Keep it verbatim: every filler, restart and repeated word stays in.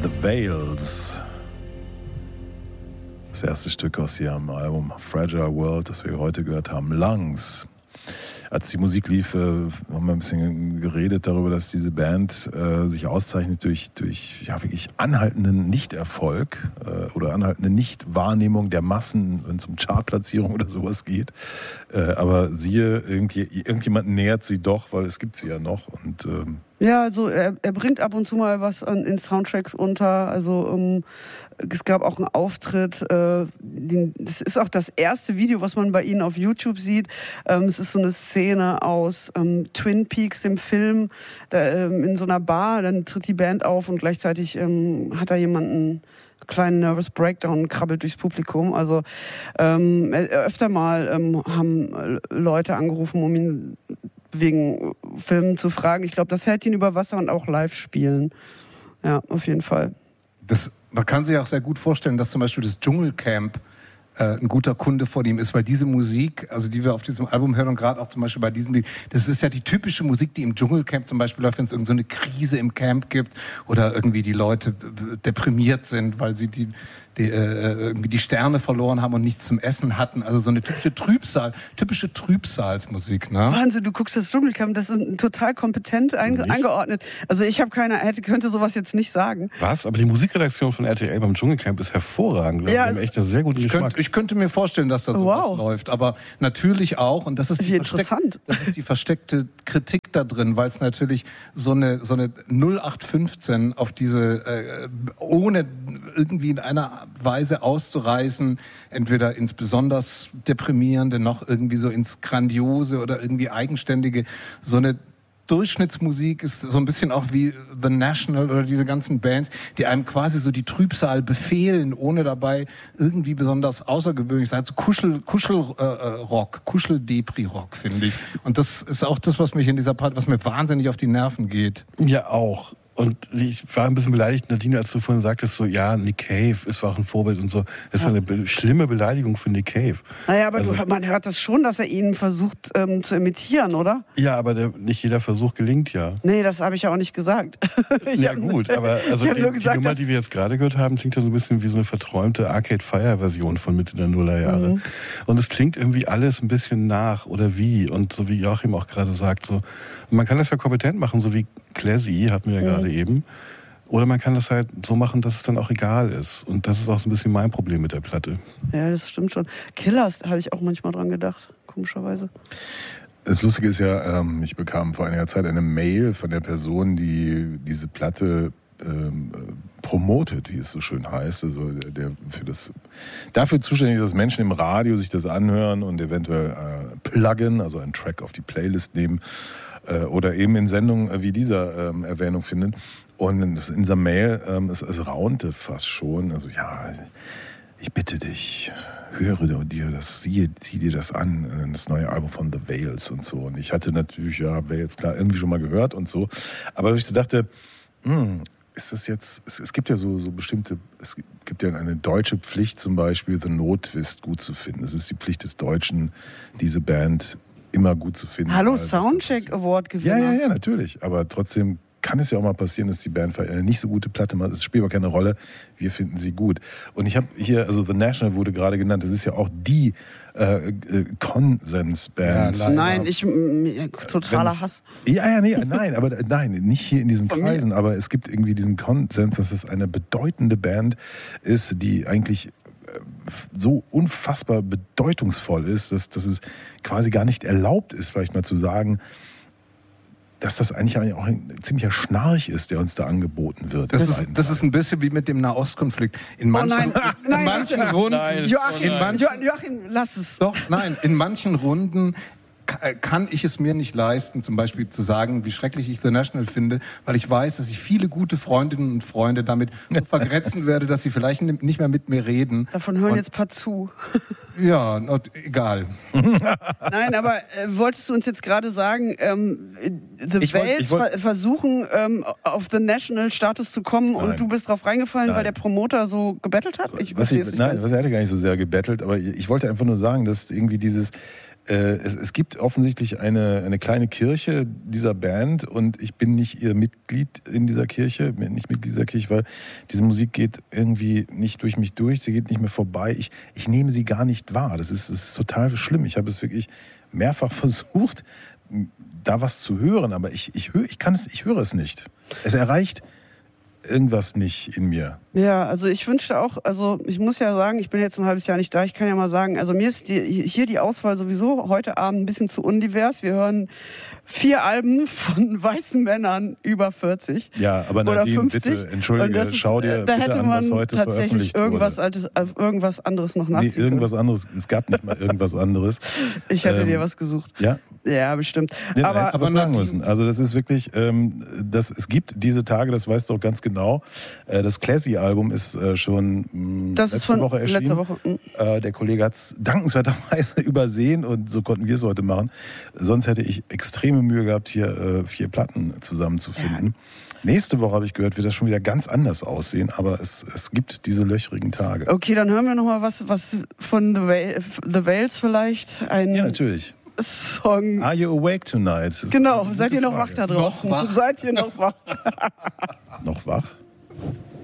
The Veils. Das erste Stück aus ihrem Album Fragile World, das wir heute gehört haben, Lungs. Als die Musik lief, äh, haben wir ein bisschen geredet darüber, dass diese Band äh, sich auszeichnet durch, durch ja, wirklich anhaltenden Nichterfolg äh, oder anhaltende Nichtwahrnehmung der Massen, wenn es um Chartplatzierung oder sowas geht. Äh, aber siehe, irgendwie, irgendjemand nähert sie doch, weil es gibt sie ja noch. Und ähm, ja, also er, er bringt ab und zu mal was an, in Soundtracks unter. Also um, es gab auch einen Auftritt. Äh, den, das ist auch das erste Video, was man bei ihnen auf YouTube sieht. Ähm, es ist so eine Szene aus ähm, Twin Peaks, dem Film, da, ähm, in so einer Bar. Dann tritt die Band auf und gleichzeitig ähm, hat da jemand einen kleinen Nervous Breakdown und krabbelt durchs Publikum. Also ähm, öfter mal ähm, haben Leute angerufen, um ihn wegen Filmen zu fragen. Ich glaube, das hält ihn über Wasser und auch live spielen. Ja, auf jeden Fall. Das, man kann sich auch sehr gut vorstellen, dass zum Beispiel das Dschungelcamp äh, ein guter Kunde von ihm ist, weil diese Musik, also die wir auf diesem Album hören und gerade auch zum Beispiel bei diesem Lied, das ist ja die typische Musik, die im Dschungelcamp zum Beispiel läuft, wenn es irgend so eine Krise im Camp gibt oder irgendwie die Leute deprimiert sind, weil sie die Die, äh, irgendwie die Sterne verloren haben und nichts zum Essen hatten. Also so eine typische Trübsal, typische Trübsalsmusik, ne? Wahnsinn, du guckst das Dschungelcamp, das ist total kompetent einge- eingeordnet. Also ich habe keine, hätte, könnte sowas jetzt nicht sagen. Was? Aber die Musikredaktion von R T L beim Dschungelcamp ist hervorragend. Ja, wir haben echt einen sehr guten ich Geschmack. Könnte, ich könnte mir vorstellen, dass da sowas Wow. läuft. Aber natürlich auch, und das ist, die Wie versteck- interessant. das ist die versteckte Kritik da drin, weil es natürlich so eine, so eine null acht fünfzehn auf diese, äh, ohne irgendwie in einer Weise auszureißen, entweder ins besonders Deprimierende, noch irgendwie so ins Grandiose oder irgendwie Eigenständige. So eine Durchschnittsmusik ist so ein bisschen auch wie The National oder diese ganzen Bands, die einem quasi so die Trübsal befehlen, ohne dabei irgendwie besonders außergewöhnlich zu sein. So Kuschel, Kuschelrock, äh, Kuschel-Depri-Rock, finde ich. Und das ist auch das, was mich in dieser Part, was mir wahnsinnig auf die Nerven geht. Ja, auch. Und ich war ein bisschen beleidigt, Nadine, als du vorhin sagtest, so, ja, Nick Cave ist auch ein Vorbild und so. Das ist ja eine be- schlimme Beleidigung für Nick Cave. Naja, aber Also, du, man hört das schon, dass er ihn versucht ähm, zu imitieren, oder? ja, aber der, nicht jeder Versuch gelingt ja. Nee, das habe ich ja auch nicht gesagt. Ich Ja hab- gut, aber also ich hab die, nur gesagt, die Nummer, dass- die wir jetzt gerade gehört haben, klingt ja so ein bisschen wie so eine verträumte Arcade Fire Version von Mitte der Nullerjahre. Mhm. Und es klingt irgendwie alles ein bisschen nach oder wie. Und so wie Joachim auch gerade sagt, so, man kann das ja kompetent machen, so wie Classy hatten wir ja Mhm. gerade eben. Oder man kann das halt so machen, dass es dann auch egal ist. Und das ist auch so ein bisschen mein Problem mit der Platte. Ja, das stimmt schon. Killers habe ich auch manchmal dran gedacht, komischerweise. Das Lustige ist ja, ähm, ich bekam vor einiger Zeit eine Mail von der Person, die diese Platte ähm, promotet, wie es so schön heißt. Also der, der für das, dafür zuständig ist, dass Menschen im Radio sich das anhören und eventuell äh, pluggen, also einen Track auf die Playlist nehmen äh, oder eben in Sendungen wie dieser ähm, Erwähnung finden. Und in dieser Mail, ähm, es, es raunte fast schon, also ja, ich bitte dich, höre dir das, sieh, zieh dir das an, das neue Album von The Veils und so. Und ich hatte natürlich, ja, Veils, klar, irgendwie schon mal gehört und so. Aber ich so dachte, hm, ist das jetzt, es, es gibt ja so, so bestimmte, es gibt ja eine deutsche Pflicht, zum Beispiel The Notwist gut zu finden. Es ist die Pflicht des Deutschen, diese Band immer gut zu finden. Hallo, Weil das- Soundcheck Award Gewinner. Ja, ja, ja, natürlich. Aber trotzdem kann es ja auch mal passieren, dass die Band eine nicht so gute Platte macht. Es spielt aber keine Rolle. Wir finden sie gut. Und ich habe hier, also The National wurde gerade genannt, das ist ja auch die äh, äh, Konsensband. Ja, Nein, ich, m, totaler Wenn's- Hass. Ja, ja, nee, nein, aber nein, nicht hier in diesen Von mir. Kreisen, aber es gibt irgendwie diesen Konsens, dass es eine bedeutende Band ist, die eigentlich äh, so unfassbar bedeutungsvoll ist, dass, dass es quasi gar nicht erlaubt ist, vielleicht mal zu sagen, dass das eigentlich auch ein ziemlicher Schnarch ist, der uns da angeboten wird. Das ist, das ist ein bisschen wie mit dem Nahostkonflikt. In manchen, Oh nein, nein, in manchen bitte. Runden, Joachim, in manchen, Joachim, Joachim, lass es. doch, nein, in manchen Runden ka- kann ich es mir nicht leisten, zum Beispiel zu sagen, wie schrecklich ich The National finde, weil ich weiß, dass ich viele gute Freundinnen und Freunde damit so vergrätzen werde, dass sie vielleicht nicht mehr mit mir reden. Davon hören Und- jetzt ein paar zu. Ja, not, egal. Nein, aber äh, wolltest du uns jetzt gerade sagen, ähm, The Ich wollt- Veils ich wollt- ver versuchen, ähm, auf The National-Status zu kommen Nein. und du bist drauf reingefallen, Nein. weil der Promoter so gebettelt hat? Ich Was verstehe ich, es nicht nein, ganz. was er hatte gar nicht so sehr gebettelt, aber ich wollte einfach nur sagen, dass irgendwie dieses Äh, es, es gibt offensichtlich eine, eine kleine Kirche dieser Band und ich bin nicht ihr Mitglied in dieser Kirche, bin nicht Mitglied dieser Kirche, weil diese Musik geht irgendwie nicht durch mich durch, sie geht nicht mehr vorbei. Ich, ich nehme sie gar nicht wahr. Das ist, das ist total schlimm. Ich habe es wirklich mehrfach versucht, da was zu hören, aber ich, ich, hör, ich, kann es, ich höre es nicht. Es erreicht irgendwas nicht in mir. Ja, also ich wünschte auch, also ich muss ja sagen, ich bin jetzt ein halbes Jahr nicht da, ich kann ja mal sagen, also mir ist die, hier die Auswahl sowieso heute Abend ein bisschen zu undivers. Wir hören vier Alben von weißen Männern über vierzig. Ja, aber oder Nadine, fünfzig. bitte, entschuldige, ist, schau dir da bitte hätte an, man was heute tatsächlich veröffentlicht irgendwas, wurde. altes, irgendwas anderes noch nachziehen Nee, irgendwas anderes. Es gab nicht mal irgendwas anderes. Ich hätte ähm, dir was gesucht. Ja? Ja, bestimmt. Ja, aber aber sagen müssen. Also das ist wirklich, ähm, das, es gibt diese Tage, das weißt du auch ganz genau. Äh, das Classy-Album ist äh, schon mh, das letzte ist von Woche erschienen. Letzte Woche. Mhm. Äh, der Kollege hat es dankenswerterweise übersehen und so konnten wir es heute machen. Sonst hätte ich extreme Mühe gehabt, hier äh, vier Platten zusammenzufinden. Ja. Nächste Woche, habe ich gehört, wird das schon wieder ganz anders aussehen, aber es, es gibt diese löchrigen Tage. Okay, dann hören wir noch mal was, was von The, Veil, The Veils vielleicht. Ein Ja, natürlich. Song. Are you awake tonight? Das genau, seid ihr noch Frage. wach da draußen? Noch wach? Seid ihr noch wach? Noch wach?